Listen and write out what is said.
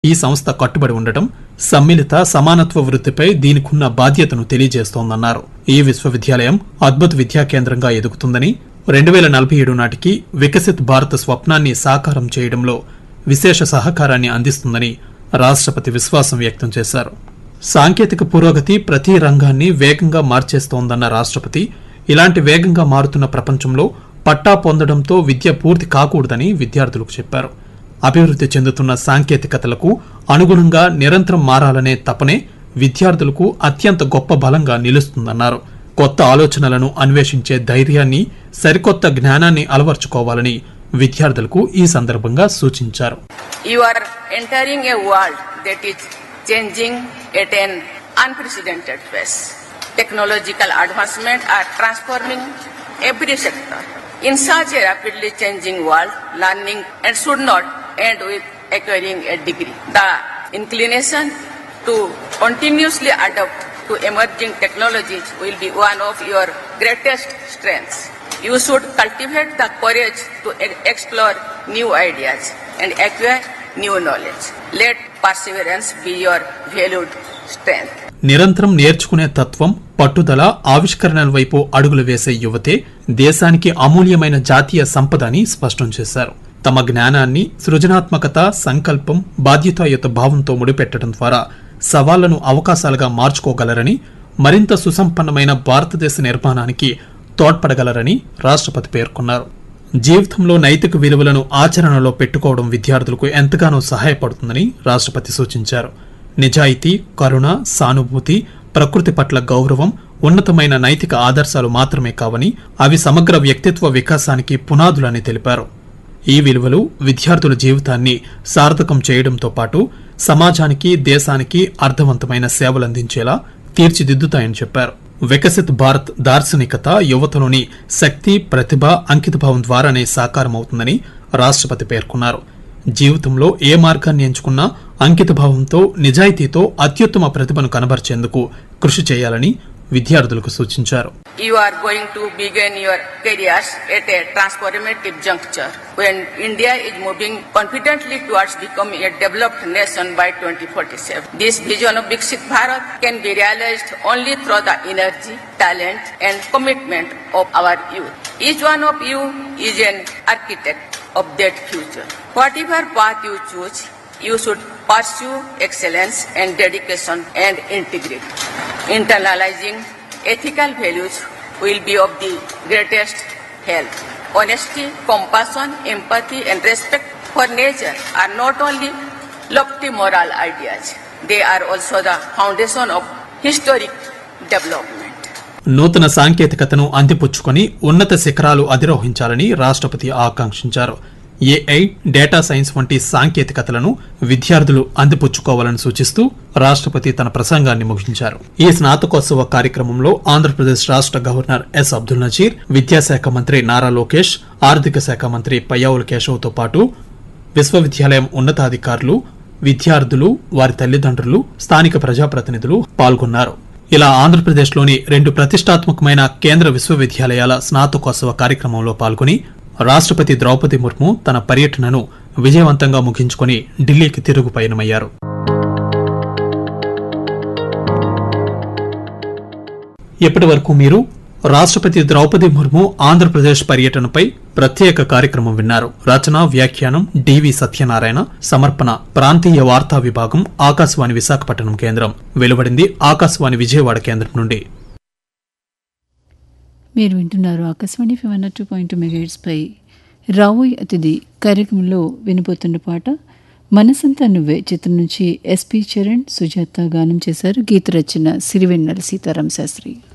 ఈ సంస్థ కట్టుబడి ఉండటం సమ్మిళిత సమానత్వ వృత్తిపై దీనికున్న బాధ్యతను తెలియజేస్తోందన్నారు. ఈ విశ్వవిద్యాలయం అద్భుత విద్యా కేంద్రంగా ఎదుగుతుందని 2047 నాటికి వికసిత్ భారత్ స్వప్నాన్ని సాకారం చేయడంలో విశేష సహకారాన్ని అందిస్తుందని రాష్ట్రపతి విశ్వాసం వ్యక్తం చేశారు. సాంకేతిక పురోగతి ప్రతి రంగాన్ని వేగంగా మార్చేస్తోందన్న రాష్ట్రపతి ఇలాంటి వేగంగా మారుతున్న ప్రపంచంలో పట్టా పొందడంతో విద్య పూర్తి కాకూడదని విద్యార్థులకు చెప్పారు. అభివృద్ధి చెందుతున్న సాంకేతికతలకు అనుగుణంగా నిరంతరం మారాలనే తపనే విద్యార్థులకు అత్యంత గొప్ప బలంగా నిలుస్తుందన్నారు. కొత్త ఆలోచనలను అన్వేషించే ధైర్యాన్ని, సరికొత్త జ్ఞానాన్ని అలవర్చుకోవాలని విద్యార్థులకు ఈ సందర్భంగా సూచించారు. You are entering a world that is changing at an unprecedented pace. Technological advancements are transforming every sector. In such a rapidly changing world, learning and should not end with acquiring a degree. The inclination to continuously adapt to emerging technologies will be one of your greatest strengths. You should cultivate the courage to explore new ideas and acquire new knowledge. Let perseverance be your valued strength. నిరంతరం నేర్చుకునే తత్వం, పట్టుదల, ఆవిష్కరణల వైపు అడుగులు వేసే యువతే దేశానికి అమూల్యమైన జాతీయ సంపద అని స్పష్టం చేశారు. తమ జ్ఞానాన్ని సృజనాత్మకత, సంకల్పం, బాధ్యతాయుత భావంతో ముడిపెట్టడం ద్వారా సవాళ్లను అవకాశాలుగా మార్చుకోగలరని, మరింత సుసంపన్నమైన భారతదేశ నిర్మాణానికి తోడ్పడగలరని రాష్ట్రపతి పేర్కొన్నారు. జీవితంలో నైతిక విలువలను ఆచరణలో పెట్టుకోవడం విద్యార్థులకు ఎంతగానో సహాయపడుతుందని రాష్ట్రపతి సూచించారు. నిజాయితీ, కరుణ, సానుభూతి, ప్రకృతి పట్ల గౌరవం ఉన్నతమైన నైతిక ఆదర్శాలు మాత్రమే కావని, అవి సమగ్ర వ్యక్తిత్వ వికాసానికి పునాదులని తెలిపారు. ఈ విలువలు విద్యార్థుల జీవితాన్ని సార్థకం చేయడంతో పాటు సమాజానికి, దేశానికి అర్థవంతమైన సేవలందించేలా తీర్చిదిద్దుతాయని చెప్పారు. వికసిత్ భారత్ దార్శనికత యువతలోని శక్తి, ప్రతిభ, అంకితభావం ద్వారానే సాకారమవుతుందని రాష్ట్రపతి పేర్కొన్నారు. జీవితంలో ఏ మార్గాన్ని ఎంచుకున్నా అంకితభావంతో, నిజాయితీతో అత్యుత్తమ ప్రతిభను కనబర్చేందుకు కృషి చేయాలని విద్యార్థులకు సూచించారు. You are going to begin your careers at a transformative juncture when India is moving confidently towards becoming a developed nation by 2047. This vision of Viksit Bharat can be realized only through the energy, talent and commitment of our youth. Each one of you is an architect of that future. Whatever path you choose, you should pursue excellence and dedication and integrity. Internalizing ethical values will be of the greatest help. Honesty, compassion, empathy and respect for nature are not only lofty moral ideas, they are also the foundation of historic development. నూతన సాంకేతికతను అందిపుచ్చుకొని ఉన్నత శిఖరాలు అధిరోహించాలని రాష్ట్రపతి ఆకాంక్షించారు. AI, data science వంటి సాంకేతికతలను విద్యార్థులు అందిపుచ్చుకోవాలని సూచిస్తూ రాష్ట్రపతి తన ప్రసంగాన్ని ముగించారు. ఈ స్నాతకోత్సవ కార్యక్రమంలో ఆంధ్రప్రదేశ్ రాష్ట్ర గవర్నర్ ఎస్ అబ్దుల్ నజీర్, విద్యాశాఖ మంత్రి నారా లోకేష్, ఆర్థిక శాఖ మంత్రి పయ్యావుల కేశవ్తో పాటు విశ్వవిద్యాలయం ఉన్నతాధికారులు, విద్యార్థులు, వారి తల్లిదండ్రులు, స్థానిక ప్రజాప్రతినిధులు పాల్గొన్నారు. ఇలా ఆంధ్రప్రదేశ్లోని 2 ప్రతిష్టాత్మకమైన కేంద్ర విశ్వవిద్యాలయాల స్నాతకోత్సవ కార్యక్రమంలో పాల్గొని రాష్ట్రపతి ద్రౌపది ముర్ము తన పర్యటనను విజయవంతంగా ముగించుకుని ఢిల్లీకి తిరుగు పయనమయ్యారు. ఇప్పటి వరకు మీరు రాష్ట్రపతి ద్రౌపది ముర్ము ఆంధ్రప్రదేశ్ పర్యటనపై ప్రత్యేక కార్యక్రమం విన్నారు. రచన, వ్యాఖ్యానం డివి సత్యనారాయణ, సమర్పణ ప్రాంతీయ వార్తా విభాగం, ఆకాశవాణి విశాఖపట్నం కేంద్రం. వెలువడింది ఆకాశవాణి విజయవాడ కేంద్రం నుండి. మీరు వింటున్నారు ఆకాశవాణి 102.2 మెగాహెర్ట్జ్ పై రావోయ్ అతిథి కార్యక్రమంలో వినబోతున్న పాట మనసంతా నువ్వే చిత్రం నుంచి ఎస్పి చరణ్, సుజాత గానం చేశారు. గీత రచన సిరివెన్నెల సీతారామ శాస్త్రి.